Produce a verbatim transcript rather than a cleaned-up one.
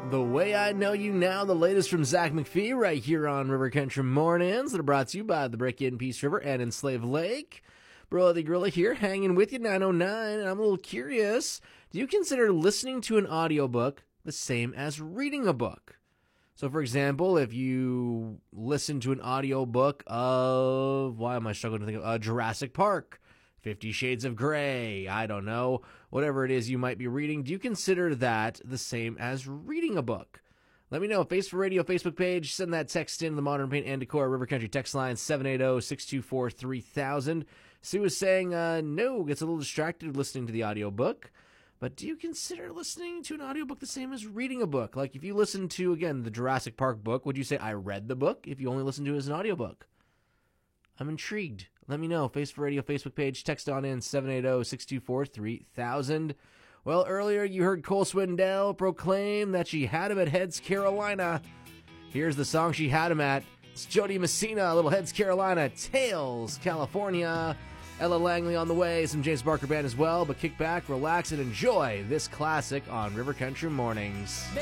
The Way I Know You Now, the latest from Zach McPhee, right here on River Country Mornings, that are brought to you by the Brick-In Peace River and Enslaved Lake. Bro the Gorilla here, hanging with you, nine oh nine, and I'm a little curious. Do you consider listening to an audiobook the same as reading a book? So, for example, if you listen to an audiobook of, why am I struggling to think of, uh, Jurassic Park, Fifty Shades of Grey, I don't know, whatever it is you might be reading, do you consider that the same as reading a book? Let me know. Face for Radio Facebook page. Send that text in the Modern Paint and Decor River Country text line, seven eight zero, six two four, three thousand. Sue is saying, uh, no, gets a little distracted listening to the audiobook. But do you consider listening to an audiobook the same as reading a book? Like, if you listen to, again, the Jurassic Park book, would you say, I read the book, if you only listen to it as an audiobook? I'm intrigued. Let me know. Face for Radio Facebook page. Text on in, seven eight zero, six two four, three thousand. Well, earlier you heard Cole Swindell proclaim that she had him at Heads Carolina. Here's the song she had him at. It's Jody Messina, Little Heads Carolina, Tales, California. Ella Langley on the way, some James Barker Band as well, but kick back, relax, and enjoy this classic on River Country Mornings.